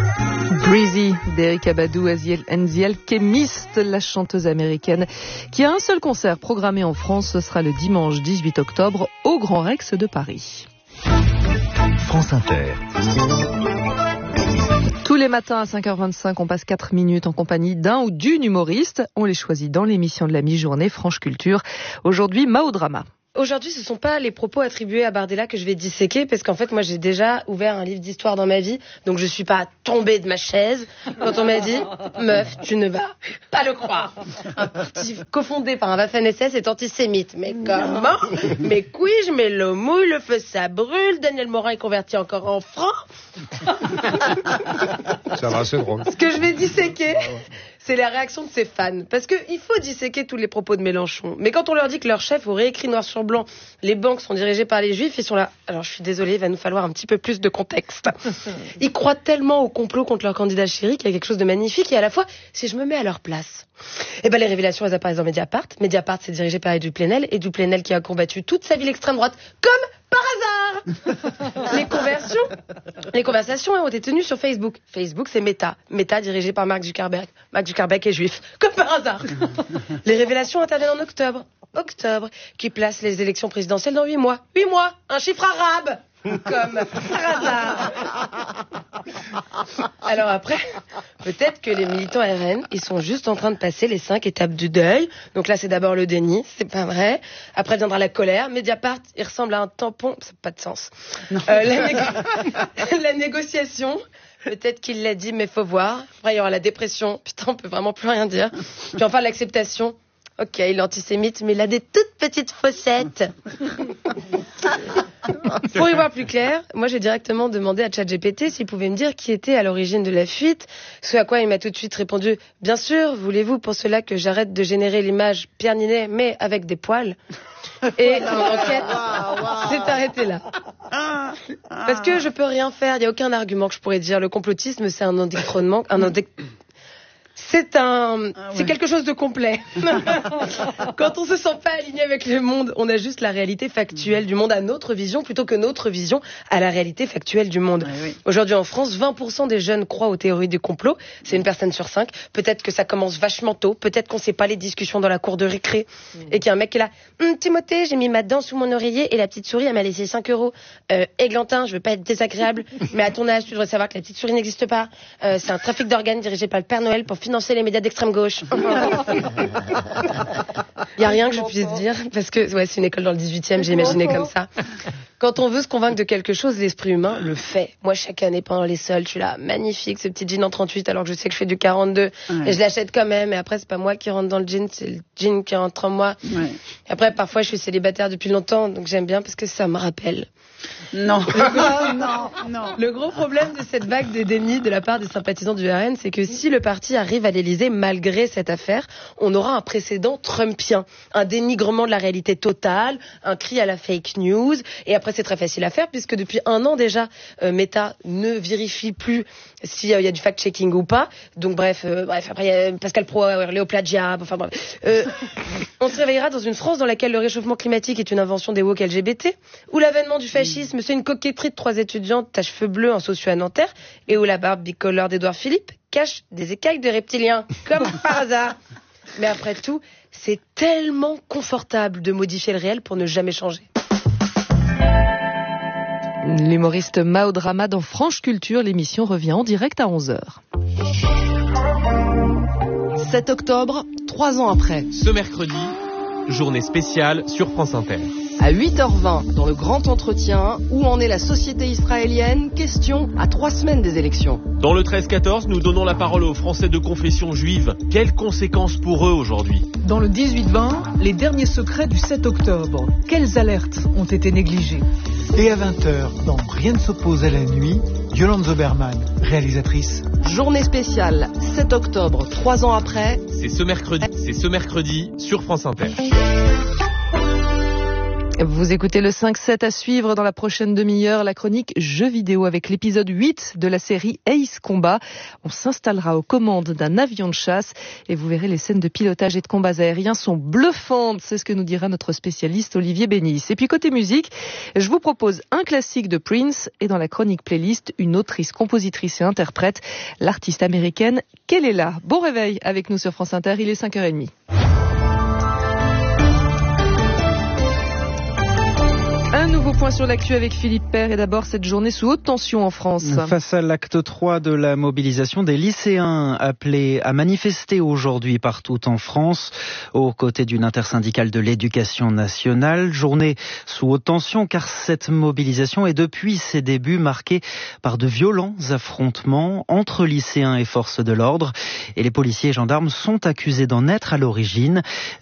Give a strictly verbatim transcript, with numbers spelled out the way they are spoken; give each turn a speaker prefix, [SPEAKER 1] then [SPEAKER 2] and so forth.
[SPEAKER 1] Breezy d'Erykah Badu and the Alchemist, la chanteuse américaine qui a un seul concert programmé en France. Ce sera le dimanche dix-huit octobre au Grand Rex de Paris.
[SPEAKER 2] France Inter.
[SPEAKER 1] Tous les matins à cinq heures vingt-cinq, on passe quatre minutes en compagnie d'un ou d'une humoriste. On les choisit dans l'émission de la mi-journée Franche Culture. Aujourd'hui, Mao Drama.
[SPEAKER 3] Aujourd'hui, ce ne sont pas les propos attribués à Bardella que je vais disséquer, parce qu'en fait, moi, j'ai déjà ouvert un livre d'histoire dans ma vie, donc je suis pas tombée de ma chaise quand on m'a dit « Meuf, tu ne vas pas le croire. Un parti cofondé par un Waffen-S S est antisémite. » Mais comment ? Mais couille, mais l'eau mouille, le feu ça brûle, Daniel Morin est converti encore en franc.
[SPEAKER 4] Ça va, c'est drôle.
[SPEAKER 3] Ce que je vais disséquer, c'est la réaction de ses fans. Parce qu'il faut disséquer tous les propos de Mélenchon. Mais quand on leur dit que leur chef aurait écrit noir sur blanc, les banques sont dirigées par les juifs, ils sont là. Alors je suis désolée, il va nous falloir un petit peu plus de contexte. Ils croient tellement au complot contre leur candidat chéri qu'il y a quelque chose de magnifique. Et à la fois, si je me mets à leur place, eh ben les révélations, elles apparaissent dans Mediapart. Mediapart, c'est dirigé par Edu Plenel. Edu Plenel qui a combattu toute sa vie l'extrême droite, comme par hasard. Les conversions, les conversations ont été tenues sur Facebook. Facebook, c'est Meta. Meta, dirigé par Mark Zuckerberg. Mark Zuckerberg est juif, comme par hasard. Les révélations interviennent en octobre. Octobre, qui place les élections présidentielles dans huit mois. Huit mois, un chiffre arabe, comme par hasard. Alors après, peut-être que les militants R N, ils sont juste en train de passer les cinq étapes du deuil. Donc là, c'est d'abord le déni, c'est pas vrai. Après viendra la colère. Mediapart, il ressemble à un tampon, ça n'a pas de sens. Euh, la, négo- la négociation. Peut-être qu'il l'a dit, mais faut voir. Après, il y aura la dépression. Putain, on peut vraiment plus rien dire. Puis enfin, l'acceptation. Ok, il est antisémite, mais il a des toutes petites fossettes. Pour y voir plus clair, moi j'ai directement demandé à ChatGPT s'il pouvait me dire qui était à l'origine de la fuite, ce à quoi il m'a tout de suite répondu « Bien sûr, voulez-vous pour cela que j'arrête de générer l'image Pierre Ninet, mais avec des poils ?» Et mon enquête s'est arrêtée là. Parce que je peux rien faire, il n'y a aucun argument que je pourrais dire. Le complotisme, c'est un endoctrinement, un endec... C'est un, ah ouais. c'est quelque chose de complet. Quand on se sent pas aligné avec le monde, on a juste la réalité factuelle du monde à notre vision plutôt que notre vision à la réalité factuelle du monde. Ah oui. Aujourd'hui en France, vingt pour cent des jeunes croient aux théories du complot. C'est une personne sur cinq. Peut-être que ça commence vachement tôt. Peut-être qu'on sait pas les discussions dans la cour de récré. Mmh. Et qu'il y a un mec qui est là. Hm, Timothée, j'ai mis ma dent sous mon oreiller et la petite souris, elle m'a laissé cinq euros. Euh, Églantin, je veux pas être désagréable, mais à ton âge, tu devrais savoir que la petite souris n'existe pas. Euh, c'est un trafic d'organes dirigé par le Père Noël pour financer les médias d'extrême gauche. Il y a rien que je puisse dire parce que ouais, c'est une école dans le dix-huitième, j'ai imaginé comme ça. Quand on veut se convaincre de quelque chose, l'esprit humain le fait. Moi, chaque année pendant les soldes, je suis là, magnifique, ce petit jean en trente-huit, alors que je sais que je fais du quarante-deux, ouais. Et je l'achète quand même. Et après, c'est pas moi qui rentre dans le jean, c'est le jean qui rentre en moi. Ouais. Et après, parfois, je suis célibataire depuis longtemps, donc j'aime bien parce que ça me rappelle.
[SPEAKER 5] Non.
[SPEAKER 3] non, non, non. Le gros problème de cette vague de déni de la part des sympathisants du R N, c'est que si le parti arrive à l'Élysée malgré cette affaire, on aura un précédent trumpien, un dénigrement de la réalité totale, un cri à la fake news. Et après, c'est très facile à faire puisque depuis un an déjà, euh, Meta ne vérifie plus s'il euh, y a du fact-checking ou pas. Donc bref, euh, bref. Après, il y a Pascal Pro, Léo Plagia. Enfin bref. Euh, on se réveillera dans une France dans laquelle le réchauffement climatique est une invention des woke L G B T, où l'avènement du fascisme, c'est une coquetterie de trois étudiantes à cheveux bleus en socio à Nanterre, et où la barbe bicolore d'Édouard Philippe cache des écailles de reptiliens, comme par hasard. Mais après tout, c'est tellement confortable de modifier le réel pour ne jamais changer.
[SPEAKER 1] L'humoriste Mao Drama dans Franche Culture, l'émission revient en direct à onze heures.
[SPEAKER 6] sept octobre, trois ans après.
[SPEAKER 7] Ce mercredi, journée spéciale sur France Inter.
[SPEAKER 6] À huit heures vingt, dans le grand entretien, où en est la société israélienne? Question à trois semaines des élections.
[SPEAKER 7] Dans le treize quatorze, nous donnons la parole aux Français de confession juive. Quelles conséquences pour eux aujourd'hui?
[SPEAKER 8] Dans le dix-huit vingt, les derniers secrets du sept octobre. Quelles alertes ont été négligées?
[SPEAKER 9] Et à vingt heures, dans Rien ne s'oppose à la nuit, Yolande Zoberman, réalisatrice.
[SPEAKER 6] Journée spéciale, sept octobre, trois ans après.
[SPEAKER 7] C'est ce mercredi, c'est ce mercredi sur France Inter.
[SPEAKER 1] Vous écoutez le cinq sept à suivre dans la prochaine demi-heure, la chronique jeux vidéo avec l'épisode huit de la série Ace Combat. On s'installera aux commandes d'un avion de chasse et vous verrez les scènes de pilotage et de combats aériens sont bluffantes. C'est ce que nous dira notre spécialiste Olivier Bénis. Et puis côté musique, je vous propose un classique de Prince et dans la chronique playlist, une autrice, compositrice et interprète, l'artiste américaine Kelela. Bon réveil avec nous sur France Inter, il est cinq heures trente. Un nouveau point sur l'actu avec Philippe Père et d'abord cette journée sous haute tension en France.
[SPEAKER 4] Face à l'acte trois de la mobilisation des lycéens appelés à manifester aujourd'hui partout en France aux côtés d'une intersyndicale de l'éducation nationale. Journée sous haute tension car cette mobilisation est depuis ses débuts marquée par de violents affrontements entre lycéens et forces de l'ordre. Et les policiers et gendarmes sont accusés d'en être à l'origine.